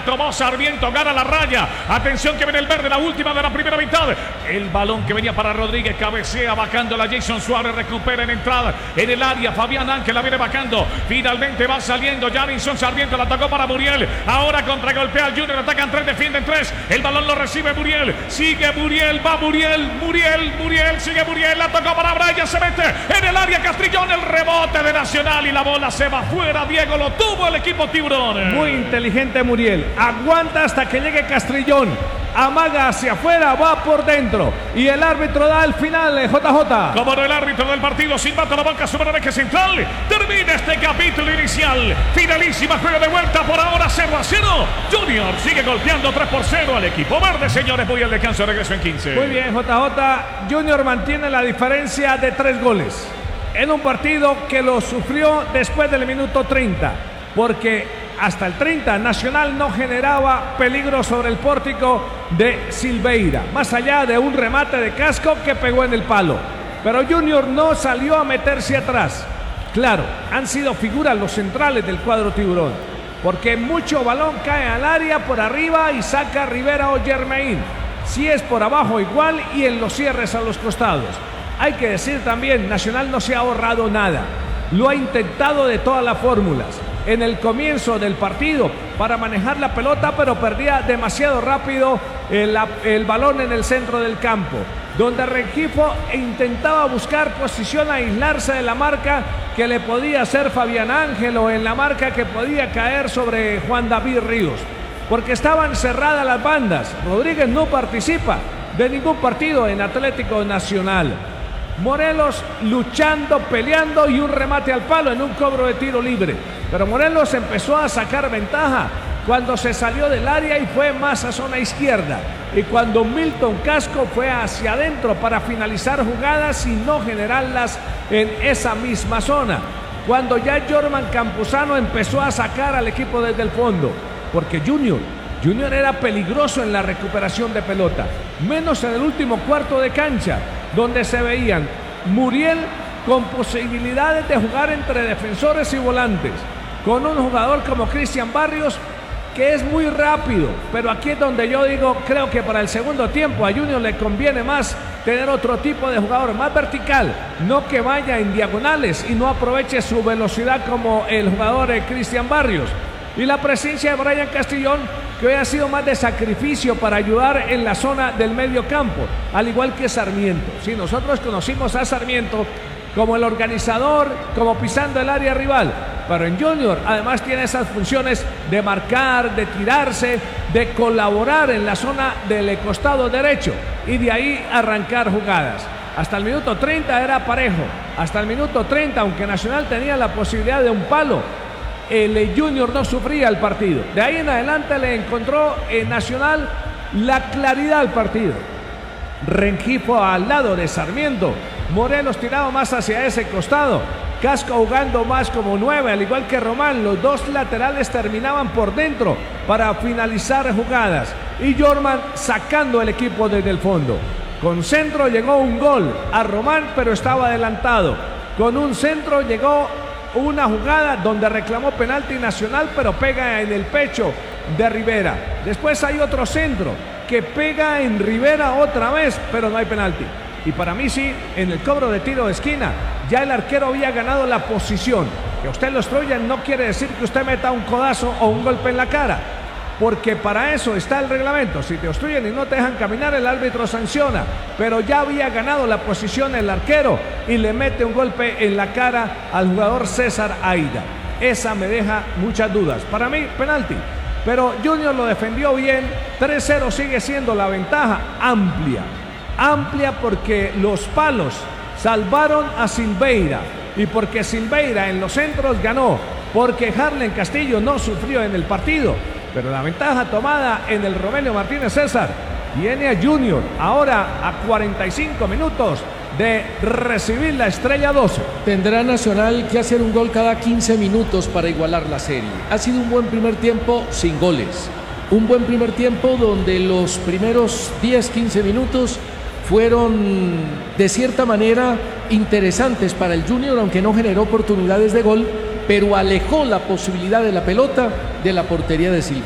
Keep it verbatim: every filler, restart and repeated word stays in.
tomó Sarmiento, gana la raya. Atención que viene el verde, la última de la primera mitad. El balón que venía para Rodríguez, cabecea, bajando la Jason Suárez, recupera en entrada en el área. Fabián Ángel la viene bajando. Finalmente va saliendo Jarinson Sarmiento, la atacó para Muriel. Ahora contragolpea al Junior, atacan tres, defienden tres. El balón lo recibe Muriel. Sigue Muriel, va Muriel, Muriel, Muriel, sigue Muriel, la tocó para Brian, se mete en el área Castrillón, el rebote de Nacional y la bola se va fuera. Diego, lo tuvo el equipo Tiburón. Muy inteligente Muriel, aguanta hasta que llegue Castrillón, amaga hacia afuera, va por dentro y el árbitro da el final. J J. Como no, el árbitro del partido silbando la banca sobre el eje central. Termina este capítulo inicial. Finalísima, juego de vuelta por ahora cero a cero. Junior sigue golpeando tres por cero al equipo verde, señores. Voy al descanso, regreso en quince. Muy bien, J J. Junior mantiene la diferencia de tres goles en un partido que lo sufrió después del minuto treinta, porque hasta el treinta Nacional no generaba peligro sobre el pórtico de Silveira, más allá de un remate de Casco que pegó en el palo. Pero Junior no salió a meterse atrás. Claro, han sido figuras los centrales del cuadro Tiburón, porque mucho balón cae al área por arriba y saca Rivera o Germain. Si es por abajo igual y en los cierres a los costados. Hay que decir también, Nacional no se ha ahorrado nada. Lo ha intentado de todas las fórmulas. En el comienzo del partido para manejar la pelota, pero perdía demasiado rápido el, el balón en el centro del campo, donde Rengifo intentaba buscar posición, aislarse de la marca que le podía hacer Fabián Ángel o en la marca que podía caer sobre Juan David Ríos, porque estaban cerradas las bandas. Rodríguez no participa de ningún partido en Atlético Nacional. Morelos luchando, peleando y un remate al palo en un cobro de tiro libre. Pero Morelos empezó a sacar ventaja cuando se salió del área y fue más a zona izquierda. Y cuando Milton Casco fue hacia adentro para finalizar jugadas y no generarlas en esa misma zona. Cuando ya Jorman Campuzano empezó a sacar al equipo desde el fondo. Porque Junior, Junior era peligroso en la recuperación de pelota. Menos en el último cuarto de cancha, donde se veían Muriel con posibilidades de jugar entre defensores y volantes, con un jugador como Cristian Barrios que es muy rápido, pero aquí es donde yo digo, creo que para el segundo tiempo a Junior le conviene más tener otro tipo de jugador, más vertical, no que vaya en diagonales y no aproveche su velocidad como el jugador de Cristian Barrios. Y la presencia de Brian Castrillón, que hoy ha sido más de sacrificio para ayudar en la zona del medio campo, al igual que Sarmiento. Sí, nosotros conocimos a Sarmiento como el organizador, como pisando el área rival, pero en Junior además tiene esas funciones de marcar, de tirarse, de colaborar en la zona del costado derecho y de ahí arrancar jugadas. Hasta el minuto treinta era parejo, hasta el minuto treinta, aunque Nacional tenía la posibilidad de un palo, el Junior no sufría el partido. De ahí en adelante le encontró en Nacional la claridad al partido. Rengifo al lado de Sarmiento, Morelos tirado más hacia ese costado, Casco jugando más como nueve, al igual que Román. Los dos laterales terminaban por dentro para finalizar jugadas y Jorman sacando el equipo desde el fondo. Con centro llegó un gol a Román, pero estaba adelantado. Con un centro llegó una jugada donde reclamó penalti Nacional, pero pega en el pecho de Rivera. Después hay otro centro que pega en Rivera otra vez, pero no hay penalti. Y para mí sí, en el cobro de tiro de esquina, ya el arquero había ganado la posición. Que usted lo obstruya no quiere decir que usted meta un codazo o un golpe en la cara, porque para eso está el reglamento. Si te obstruyen y no te dejan caminar, el árbitro sanciona, pero ya había ganado la posición el arquero y le mete un golpe en la cara al jugador César Aida. Esa me deja muchas dudas. Para mí, penalti, pero Junior lo defendió bien. tres cero sigue siendo la ventaja amplia, amplia porque los palos salvaron a Silveira y porque Silveira en los centros ganó, porque Harlen Castillo no sufrió en el partido. Pero la ventaja tomada en el Romelio Martínez César viene a Junior ahora a cuarenta y cinco minutos de recibir la estrella doce. Tendrá Nacional que hacer un gol cada quince minutos para igualar la serie. Ha sido un buen primer tiempo sin goles. Un buen primer tiempo donde los primeros diez quince minutos fueron de cierta manera interesantes para el Junior, aunque no generó oportunidades de gol, pero alejó la posibilidad de la pelota de la portería de Silva.